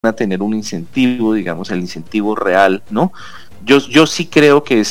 a tener un incentivo, digamos, el incentivo real, ¿no? Yo sí creo que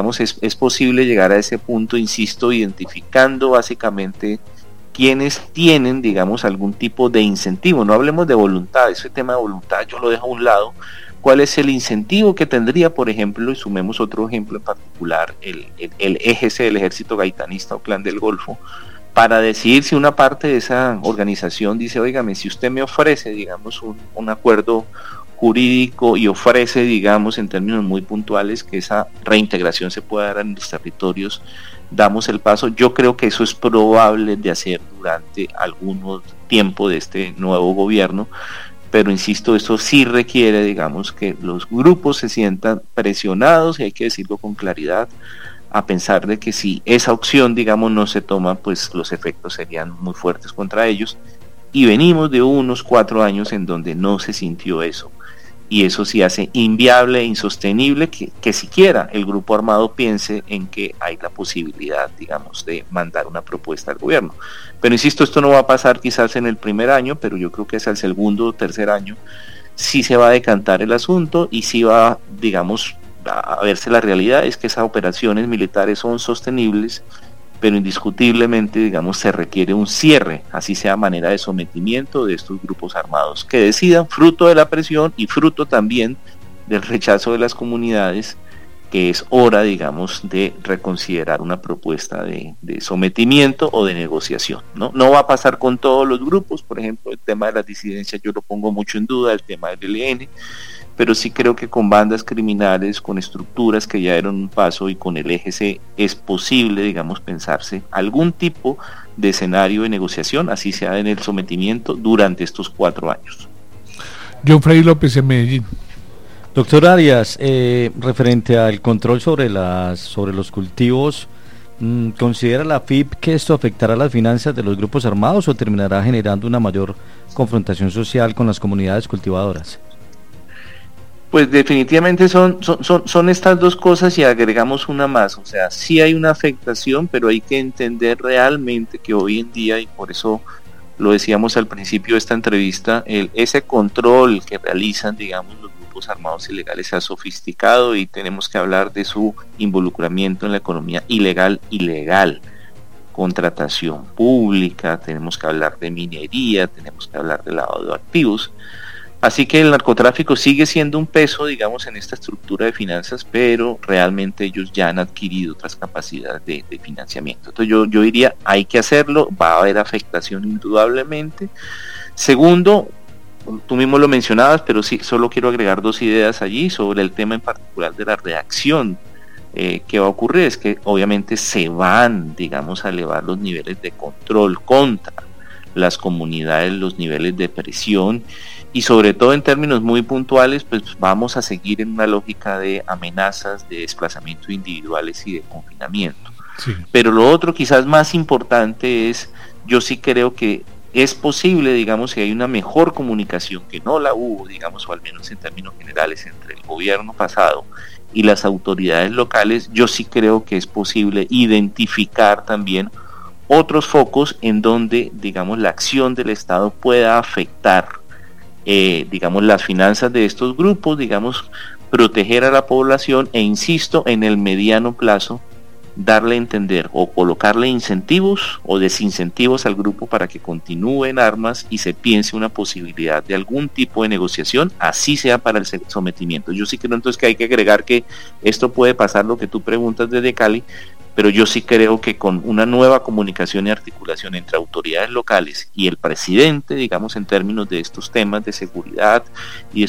es posible llegar a ese punto, insisto, identificando básicamente quienes tienen, digamos, algún tipo de incentivo. No hablemos de voluntad, ese tema de voluntad yo lo dejo a un lado. ¿Cuál es el incentivo que tendría, por ejemplo, y sumemos otro ejemplo en particular, el EGC, el Ejército Gaitanista o Clan del Golfo, para decidir si una parte de esa organización dice, óigame, si usted me ofrece, digamos, un acuerdo jurídico y ofrece, digamos, en términos muy puntuales, que esa reintegración se pueda dar en los territorios, damos el paso. Yo creo que eso es probable de hacer durante algún tiempo de este nuevo gobierno, pero insisto, esto sí requiere, digamos, que los grupos se sientan presionados, y hay que decirlo con claridad, a pensar de que si esa opción, digamos, no se toma, pues los efectos serían muy fuertes contra ellos, y venimos de unos 4 años en donde no se sintió eso, y eso sí hace inviable e insostenible que siquiera el grupo armado piense en que hay la posibilidad, digamos, de mandar una propuesta al gobierno. Pero insisto, esto no va a pasar quizás en el primer año, pero yo creo que hacia el segundo o tercer año sí se va a decantar el asunto, y sí va, digamos, a verse la realidad es que esas operaciones militares son sostenibles, pero indiscutiblemente, digamos, se requiere un cierre, así sea manera de sometimiento de estos grupos armados, que decidan, fruto de la presión y fruto también del rechazo de las comunidades, que es hora, digamos, de reconsiderar una propuesta de sometimiento o de negociación, ¿no? No va a pasar con todos los grupos, por ejemplo, el tema de las disidencias yo lo pongo mucho en duda, el tema del ELN, pero sí creo que con bandas criminales, con estructuras que ya dieron un paso y con el EGC es posible, digamos, pensarse algún tipo de escenario de negociación, así sea en el sometimiento, durante estos 4 años. John Freddy López, en Medellín. Doctor Arias, referente al control sobre los cultivos, ¿considera la FIP que esto afectará las finanzas de los grupos armados o terminará generando una mayor confrontación social con las comunidades cultivadoras? Pues definitivamente son estas dos cosas, y agregamos una más. O sea, sí hay una afectación, pero hay que entender realmente que hoy en día, y por eso lo decíamos al principio de esta entrevista, ese control que realizan, digamos, los grupos armados ilegales se ha sofisticado, y tenemos que hablar de su involucramiento en la economía ilegal, contratación pública, tenemos que hablar de minería, tenemos que hablar de lavado de activos. Así que el narcotráfico sigue siendo un peso, digamos, en esta estructura de finanzas, pero realmente ellos ya han adquirido otras capacidades de financiamiento. Entonces yo diría, hay que hacerlo, va a haber afectación indudablemente. Segundo, tú mismo lo mencionabas, pero sí, solo quiero agregar 2 ideas allí sobre el tema en particular de la reacción que va a ocurrir. Es que obviamente se van, digamos, a elevar los niveles de control contra las comunidades, los niveles de presión, y sobre todo en términos muy puntuales, pues vamos a seguir en una lógica de amenazas, de desplazamientos individuales y de confinamiento. Sí. Pero lo otro quizás más importante es, yo sí creo que es posible, digamos, si hay una mejor comunicación, que no la hubo, digamos, o al menos en términos generales, entre el gobierno pasado y las autoridades locales, yo sí creo que es posible identificar también otros focos en donde, digamos, la acción del Estado pueda afectar, digamos, las finanzas de estos grupos, digamos, proteger a la población, e insisto, en el mediano plazo, darle a entender o colocarle incentivos o desincentivos al grupo para que continúe en armas y se piense una posibilidad de algún tipo de negociación, así sea para el sometimiento. Yo sí creo entonces que hay que agregar que esto puede pasar, lo que tú preguntas desde Cali, pero yo sí creo que con una nueva comunicación y articulación entre autoridades locales y el presidente, digamos, en términos de estos temas de seguridad y de